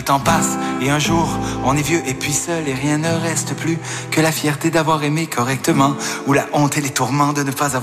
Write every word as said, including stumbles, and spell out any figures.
temps passe et un jour on est vieux et puis seul et rien ne reste plus que la fierté d'avoir aimé correctement ou la honte et les tourments de ne pas avoir